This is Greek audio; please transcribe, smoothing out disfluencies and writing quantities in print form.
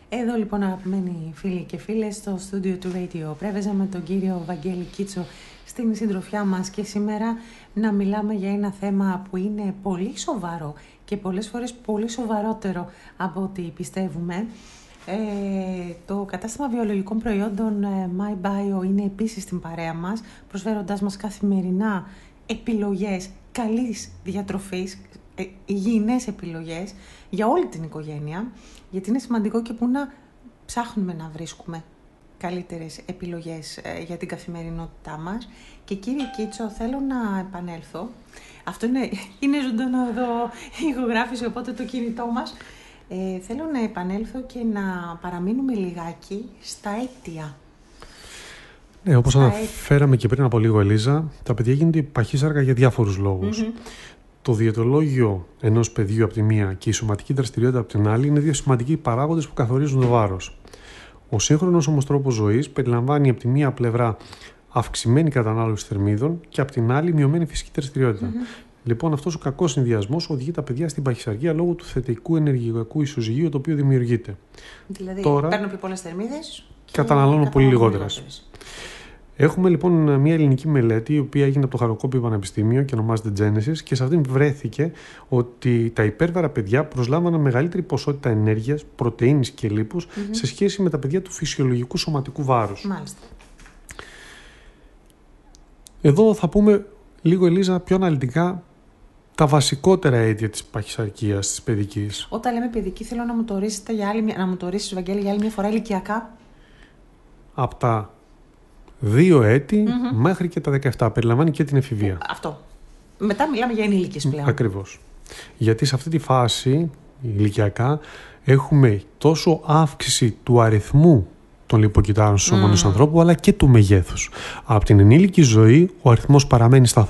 Εδώ λοιπόν, αγαπημένοι φίλοι και φίλες, στο στούντιο του Radio Πρέβεζα με τον κύριο Βαγγέλη Κίτσο στην συντροφιά μας, και σήμερα να μιλάμε για ένα θέμα που είναι πολύ σοβαρό και πολλές φορές πολύ σοβαρότερο από ό,τι πιστεύουμε. Το κατάστημα βιολογικών προϊόντων MyBio είναι επίσης στην παρέα μας, προσφέροντάς μας καθημερινά επιλογές καλής διατροφής, υγιεινές επιλογές για όλη την οικογένεια, γιατί είναι σημαντικό και που να ψάχνουμε να βρίσκουμε καλύτερες επιλογές για την καθημερινότητά μας. Και κύριε Κίτσο, θέλω να επανέλθω. Αυτό είναι ζωντανό εδώ η ηχογράφηση, οπότε το κινητό μας. Θέλω να επανέλθω και να παραμείνουμε λιγάκι στα αίτια. Ναι, όπως αναφέραμε και πριν από λίγο, Ελίζα, τα παιδιά γίνονται παχύσαρκα για διάφορους λόγους. Το διαιτολόγιο ενός παιδιού από τη μία και η σωματική δραστηριότητα από την άλλη είναι δύο σημαντικοί παράγοντες που καθορίζουν το βάρος. Ο σύγχρονος όμως τρόπος ζωής περιλαμβάνει από τη μία πλευρά αυξημένη κατανάλωση θερμίδων και από την άλλη μειωμένη φυσική δραστηριότητα. Λοιπόν, αυτός ο κακός συνδυασμός οδηγεί τα παιδιά στην παχυσαρκία λόγω του θετικού ενεργειακού ισοζυγίου το οποίο δημιουργείται. Δηλαδή, τώρα παίρνω πιο πολλές θερμίδες και καταναλώνω πολύ λιγότερες. Έχουμε λοιπόν μια ελληνική μελέτη, η οποία έγινε από το Χαροκόπιο Πανεπιστήμιο και ονομάζεται Genesis, και σε αυτήν βρέθηκε ότι τα υπέρβαρα παιδιά προσλάμβαναν μεγαλύτερη ποσότητα ενέργειας, πρωτεΐνης και λίπους σε σχέση με τα παιδιά του φυσιολογικού σωματικού βάρους. Μάλιστα. Εδώ θα πούμε λίγο, Ελίζα, πιο αναλυτικά τα βασικότερα αίτια της παχυσαρκίας της παιδικής. Όταν λέμε παιδική, θέλω να μου το ορίσετε Βαγγέλη, για άλλη μια φορά ηλικιακά. Από τα 2 έτη μέχρι και τα 17. Περιλαμβάνει και την εφηβεία. Αυτό. Μετά μιλάμε για ενήλικες πλέον. Ακριβώς. Γιατί σε αυτή τη φάση, ηλικιακά, έχουμε τόσο αύξηση του αριθμού των λιποκυτάρων στους όμενους ανθρώπου, αλλά και του μεγέθους. Από την ενήλικη ζωή, ο αριθμός παραμένει σταθερός.